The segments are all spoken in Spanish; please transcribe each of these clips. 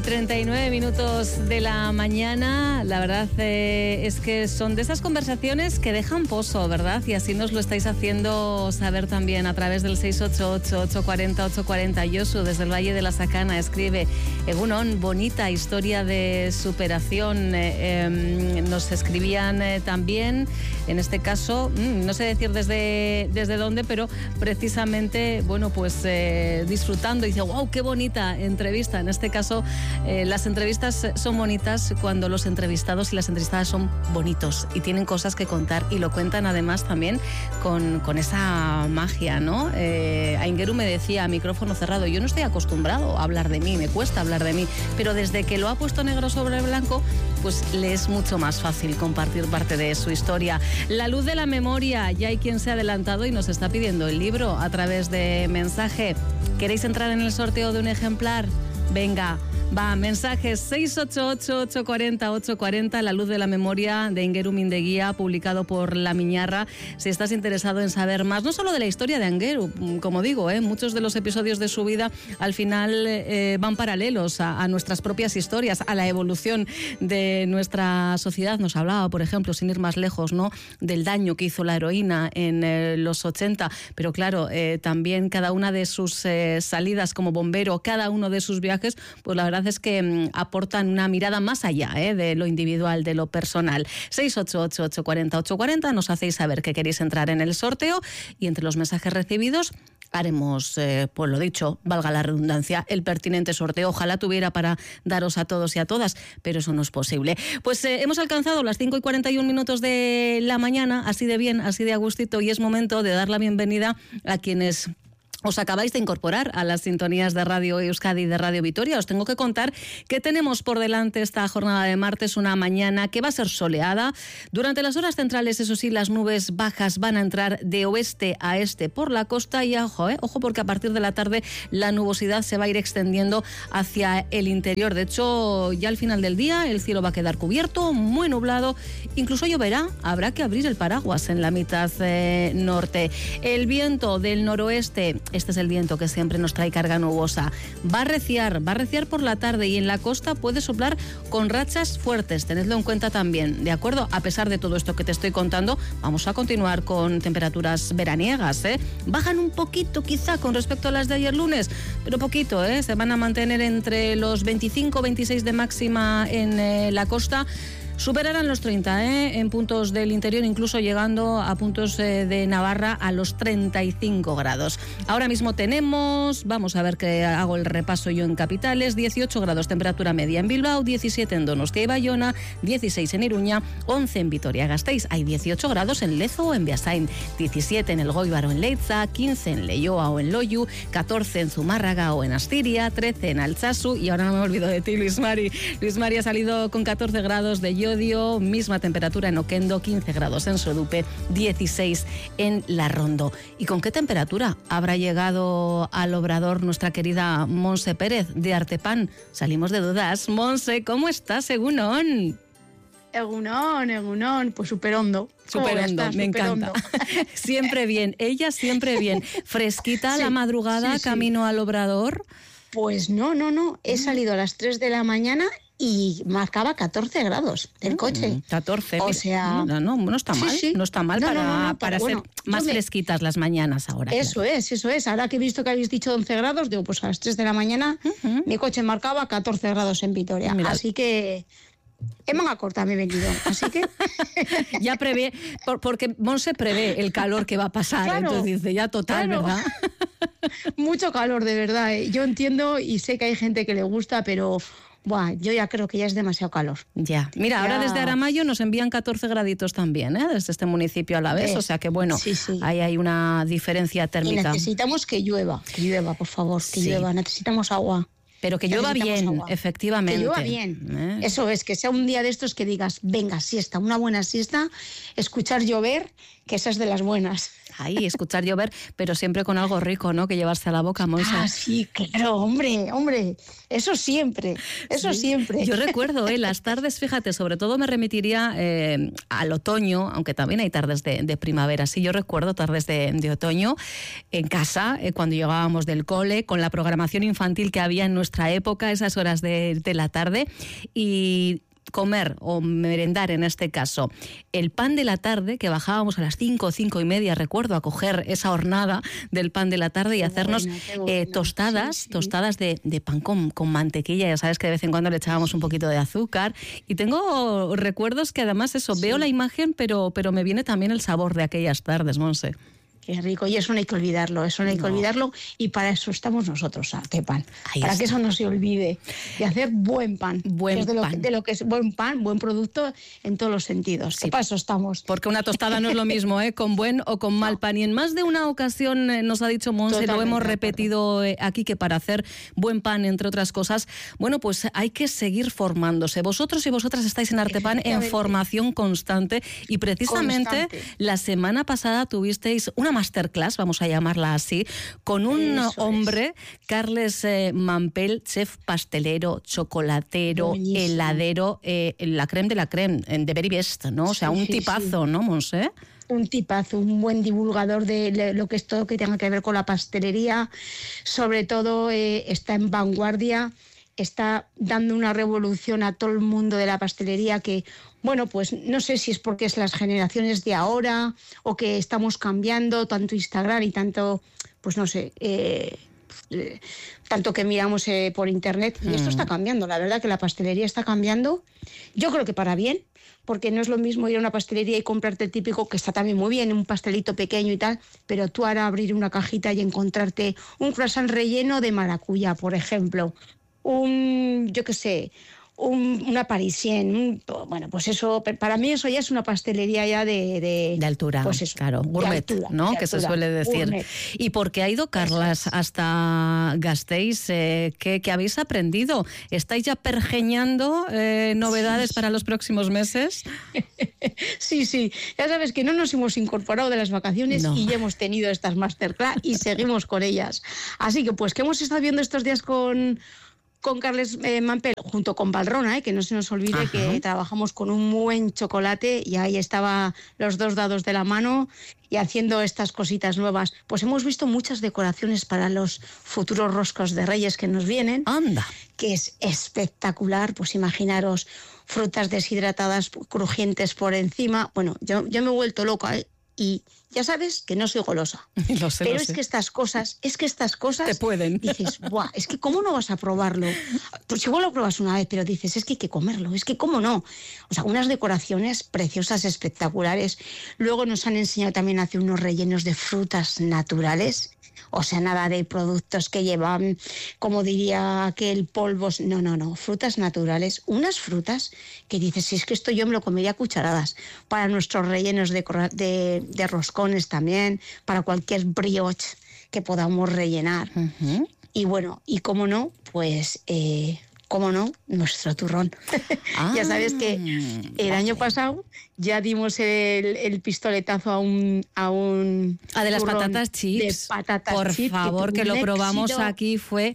39 minutos de la mañana. La verdad es que son de esas conversaciones que dejan pozo, ¿verdad? Y así nos lo estáis haciendo saber también a través del 688-840-840. Yosu, desde el Valle de la Sacana, escribe: Egunon, bonita historia de superación. Nos escribían también, en este caso, no sé decir desde dónde, pero precisamente, bueno, pues disfrutando. Dice: wow, qué bonita entrevista. En este caso, las entrevistas son bonitas cuando los entrevistados y las entrevistadas son bonitos y tienen cosas que contar, y lo cuentan además también con esa magia, ¿no? Aingeru me decía a micrófono cerrado: yo no estoy acostumbrado a hablar de mí, me cuesta hablar de mí, pero desde que lo ha puesto negro sobre blanco, pues le es mucho más fácil compartir parte de su historia. La luz de la memoria, ya hay quien se ha adelantado y nos está pidiendo el libro a través de mensaje. ¿Queréis entrar en el sorteo de un ejemplar? Venga, va, mensajes 688-840-840, La luz de la memoria de Aingeru Mindeguía, publicado por La Miñarra. Si estás interesado en saber más, no solo de la historia de Aingeru, como digo, muchos de los episodios de su vida al final van paralelos a nuestras propias historias, a la evolución de nuestra sociedad. Nos hablaba, por ejemplo, sin ir más lejos, ¿no?, del daño que hizo la heroína en los 80, pero claro, también cada una de sus salidas como bombero, cada uno de sus viajes, pues la verdad es que aportan una mirada más allá de lo individual, de lo personal. 688-840-840, nos hacéis saber que queréis entrar en el sorteo, y entre los mensajes recibidos haremos, pues lo dicho, valga la redundancia, el pertinente sorteo. Ojalá tuviera para daros a todos y a todas, pero eso no es posible. Pues hemos alcanzado las 5:41 de la mañana, así de bien, así de a gustito, y es momento de dar la bienvenida a quienes os acabáis de incorporar a las sintonías de Radio Euskadi y de Radio Vitoria. Os tengo que contar que tenemos por delante esta jornada de martes, una mañana que va a ser soleada. Durante las horas centrales, eso sí, las nubes bajas van a entrar de oeste a este por la costa, y ojo, porque a partir de la tarde la nubosidad se va a ir extendiendo hacia el interior. De hecho, ya al final del día el cielo va a quedar cubierto, muy nublado, incluso lloverá. Habrá que abrir el paraguas en la mitad norte. El viento del noroeste, este es el viento que siempre nos trae carga nubosa, va a arreciar por la tarde, y en la costa puede soplar con rachas fuertes. Tenedlo en cuenta también, ¿de acuerdo? A pesar de todo esto que te estoy contando, vamos a continuar con temperaturas veraniegas, Bajan un poquito quizá con respecto a las de ayer lunes, pero poquito, Se van a mantener entre los 25-26 de máxima en la costa. Superarán los 30 en puntos del interior, incluso llegando a puntos de Navarra a los 35 grados. Ahora mismo tenemos, vamos a ver que hago el repaso yo en capitales: 18 grados temperatura media en Bilbao, 17 en Donostia y Bayona, 16 en Iruña, 11 en Vitoria-Gasteiz, hay 18 grados en Lezo o en Beasain, 17 en El Goibar o en Leitza, 15 en Leioa o en Loiu, 14 en Zumárraga o en Astiria, 13 en Altsasu, y ahora no me olvido de ti, Luis Mari. Luis Mari ha salido con 14 grados de Llodio, misma temperatura en Oquendo, 15 grados en Sodupe, 16 en Larrondo. ¿Y con qué temperatura habrá llegado al obrador nuestra querida Monse Pérez de Artepan? Salimos de dudas. Monse, ¿cómo estás, Egunon? Egunon, pues súper hondo. Súper hondo, me encanta. Siempre bien, ella siempre bien. Fresquita sí, la madrugada, sí. Camino al obrador. Pues no. He salido a las 3 de la mañana y marcaba 14 grados el coche. 14. O sea, no está mal. Sí. No está mal para ser más fresquitas las mañanas ahora. Eso es. Ahora que he visto que habéis dicho 11 grados, digo, pues a las 3 de la mañana mi coche marcaba 14 grados en Vitoria. Mirad. Así que en manga corta me he vendido, así que ya prevé, porque Monse prevé el calor que va a pasar, claro, entonces dice ya total, claro. ¿Verdad? Mucho calor, de verdad. Yo entiendo y sé que hay gente que le gusta, pero yo ya creo que ya es demasiado calor. Ya. Mira, ahora desde Aramayo nos envían 14 graditos también, desde este municipio a la vez, o sea que bueno, sí. Ahí hay una diferencia térmica. Y necesitamos que llueva, por favor, que llueva, necesitamos agua. Pero que llueva bien, agua. Efectivamente. Que llueva bien. Eso es, que sea un día de estos que digas, venga, siesta, una buena siesta, escuchar llover que esa es de las buenas. Ahí, escuchar llover, pero siempre con algo rico, ¿no? Que llevarse a la boca, Monse. Ah, sí, claro, hombre, eso siempre. Yo recuerdo, las tardes, fíjate, sobre todo me remitiría al otoño, aunque también hay tardes de primavera. Sí, yo recuerdo tardes de otoño en casa, cuando llegábamos del cole, con la programación infantil que había en nuestra época, esas horas de la tarde, y comer o merendar, en este caso, el pan de la tarde, que bajábamos a las 5:30, recuerdo, a coger esa hornada del pan de la tarde y hacernos tostadas de pan con mantequilla. Ya sabes que de vez en cuando le echábamos un poquito de azúcar. Y tengo recuerdos que además veo la imagen, pero me viene también el sabor de aquellas tardes, Monse. Qué rico, y eso no hay que olvidarlo, y para eso estamos nosotros, Artepan, para que eso no se olvide, y hacer buen pan, de lo que es buen pan, buen producto en todos los sentidos, sí. Para eso estamos. Porque una tostada no es lo mismo, con buen o con mal pan, y en más de una ocasión nos ha dicho Monse, lo hemos repetido aquí, que para hacer buen pan, entre otras cosas, bueno, pues hay que seguir formándose. Vosotros y vosotras estáis en Artepan en formación constante, y precisamente la semana pasada tuvisteis una masterclass, vamos a llamarla así, con un hombre, Carles Mampel, chef pastelero, chocolatero, buenísimo, heladero, la crème de la crème, de very best, ¿no? O sea, un tipazo, ¿no, Monse? Un tipazo, un buen divulgador de lo que es todo que tenga que ver con la pastelería, sobre todo está en vanguardia, está dando una revolución a todo el mundo de la pastelería que, bueno, pues no sé si es porque es las generaciones de ahora o que estamos cambiando tanto Instagram y tanto, pues no sé, tanto que miramos por internet, y esto está cambiando, la verdad que la pastelería está cambiando, yo creo que para bien, porque no es lo mismo ir a una pastelería y comprarte el típico, que está también muy bien, un pastelito pequeño y tal, pero tú ahora abrir una cajita y encontrarte un croissant relleno de maracuyá, por ejemplo, yo qué sé, una parisienne, bueno, pues eso, para mí eso ya es una pastelería ya de altura, pues eso, claro, gourmet, de altura, ¿no? De que altura, se suele decir. Gourmet. ¿Y por qué ha ido Carlas hasta Gasteiz? ¿Qué habéis aprendido? ¿Estáis ya pergeñando novedades para los próximos meses? Sí, ya sabes que no nos hemos incorporado de las vacaciones y ya hemos tenido estas masterclass y seguimos con ellas. Así que pues, ¿qué hemos estado viendo estos días con Carles Mampel, junto con Valrhona, que no se nos olvide que trabajamos con un buen chocolate, y ahí estaban los dos dados de la mano y haciendo estas cositas nuevas. Pues hemos visto muchas decoraciones para los futuros roscos de Reyes que nos vienen. ¡Anda! Que es espectacular, pues imaginaros frutas deshidratadas crujientes por encima. Bueno, yo me he vuelto loca, y ya sabes que no soy golosa. Pero es que estas cosas te pueden. Dices, ¡buah! Es que ¿cómo no vas a probarlo? Pues igual lo pruebas una vez, pero dices, es que hay que comerlo, es que ¿cómo no? O sea, unas decoraciones preciosas, espectaculares. Luego nos han enseñado también a hacer unos rellenos de frutas naturales. O sea, nada de productos que llevan, como diría aquel, polvos. No, frutas naturales. Unas frutas que dices, si es que esto yo me lo comería a cucharadas. Para nuestros rellenos de roscones también, para cualquier brioche que podamos rellenar. Y bueno, y cómo no, pues... ¿cómo no? Nuestro turrón. Ya sabes que el año pasado ya dimos el pistoletazo a un de las patatas chips. Por favor, que lo probamos aquí, fue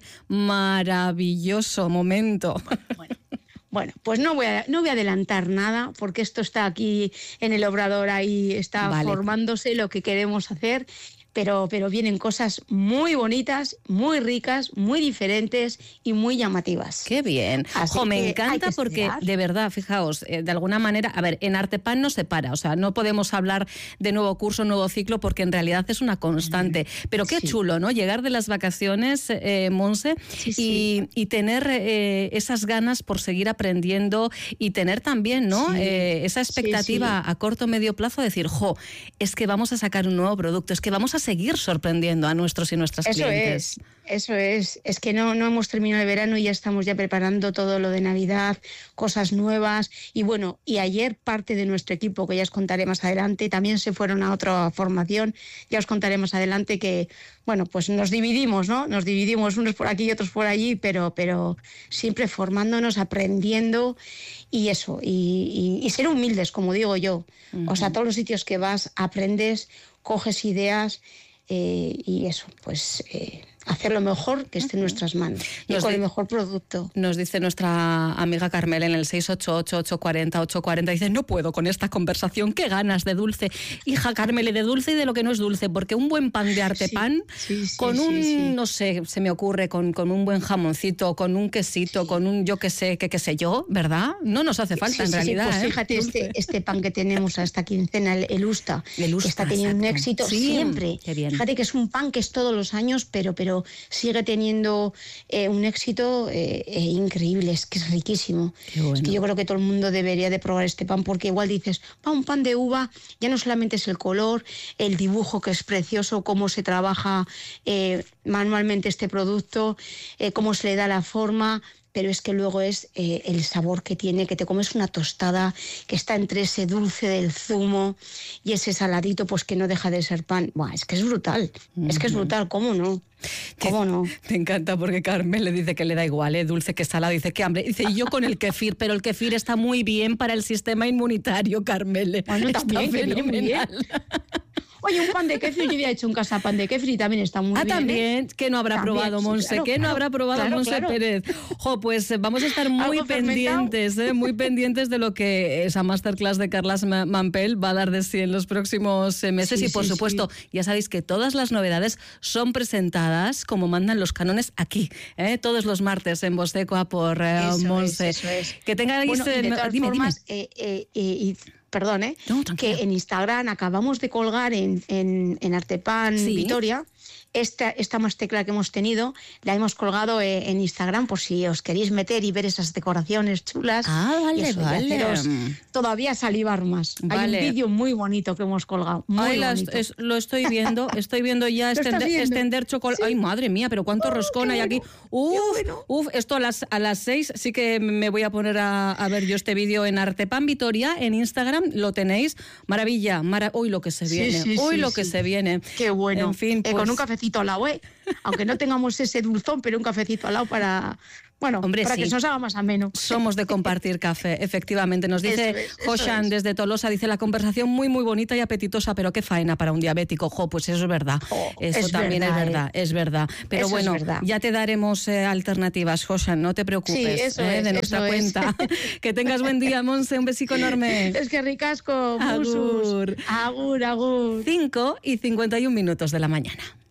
maravilloso momento. Bueno, pues no voy a adelantar nada, porque esto está aquí en el obrador, ahí está formándose lo que queremos hacer. Pero vienen cosas muy bonitas, muy ricas, muy diferentes y muy llamativas. ¡Qué bien! Me encanta porque, de verdad, fijaos, de alguna manera, a ver, en Artepan no se para, o sea, no podemos hablar de nuevo curso, nuevo ciclo, porque en realidad es una constante. Pero qué chulo, ¿no? Llegar de las vacaciones, Monse, y tener esas ganas por seguir aprendiendo, y tener también, ¿no? Esa expectativa a corto o medio plazo de decir, es que vamos a sacar un nuevo producto, es que vamos a seguir sorprendiendo a nuestros y nuestras clientes. Eso es que no hemos terminado el verano y ya estamos ya preparando todo lo de Navidad, cosas nuevas. Y bueno, y ayer parte de nuestro equipo, que ya os contaré más adelante, también se fueron a otra formación, ya os contaré más adelante que, bueno, pues nos dividimos, ¿no? Nos dividimos unos por aquí y otros por allí, pero siempre formándonos, aprendiendo y eso, y ser humildes, como digo yo. O sea, todos los sitios que vas aprendes, coges ideas y eso, pues hacer lo mejor que esté en nuestras manos y con el mejor producto. Nos dice nuestra amiga Carmel en el 688-840-840, dice, no puedo con esta conversación, qué ganas de dulce. Hija Carmel, de dulce y de lo que no es dulce, porque un buen pan de Artepan, con no sé, se me ocurre, con un buen jamoncito, con un quesito, con un yo qué sé yo, ¿verdad? No nos hace falta en realidad. Pues fíjate, este pan que tenemos a esta quincena, el Usta, que está teniendo un éxito siempre. Qué bien. Fíjate que es un pan que es todos los años, pero sigue teniendo un éxito increíble, es que es riquísimo. Bueno. Es que yo creo que todo el mundo debería de probar este pan, porque igual dices, un pan de uva, ya no solamente es el color, el dibujo que es precioso, cómo se trabaja manualmente este producto, cómo se le da la forma, pero es que luego es el sabor que tiene, que te comes una tostada que está entre ese dulce del zumo y ese saladito, pues que no deja de ser pan. Buah, es que es brutal, es que es brutal, ¿cómo no? ¿Cómo no? Me encanta porque Carmen le dice que le da igual, dulce que salado, dice que hambre. Dice, y yo con el kefir, pero el kefir está muy bien para el sistema inmunitario, Carmen. Bueno, también, está fenomenal. Muy bien. Oye, un pan de kéfir, yo había hecho en casa pan de kéfir y también está muy bien. También, que no habrá probado Monse, claro, que no habrá probado Monse Pérez. Pues vamos a estar muy pendientes, muy pendientes de lo que esa masterclass de Carlas Mampel va a dar de sí en los próximos meses. Y por supuesto, ya sabéis que todas las novedades son presentadas como mandan los cánones aquí, todos los martes en Voz de Ecoa por Monse. Eso es. Que tengáis... Bueno, de todas formas, perdón, no, que en Instagram acabamos de colgar en Artepan Vitoria esta masterclass que hemos tenido, la hemos colgado en Instagram por si os queréis meter y ver esas decoraciones chulas. Vale, y eso, vale. Y haceros todavía salivar más. Vale. Hay un vídeo muy bonito que hemos colgado. Muy bonito. Lo estoy viendo ya extender chocolate. Sí. Ay, madre mía, pero cuánto roscón hay aquí. Esto a las 6 sí que me voy a poner a ver yo este vídeo en Artepan Vitoria, en Instagram, lo tenéis. Maravilla, hoy lo que se viene, lo que se viene. Qué bueno. En fin, pues... con un cafecito al lado, aunque no tengamos ese dulzón, pero un cafecito al lado para... Bueno, hombre, para que se nos haga más ameno. Somos de compartir café, efectivamente. Nos dice Joshan desde Tolosa, dice la conversación muy bonita y apetitosa, pero qué faena para un diabético. Pues eso es verdad. Eso también es verdad. Pero bueno, ya te daremos alternativas, Joshan, no te preocupes de nuestra cuenta. Que tengas buen día, Monse, un besico enorme. Es que ricasco, agur. Agur. 5:51 de la mañana.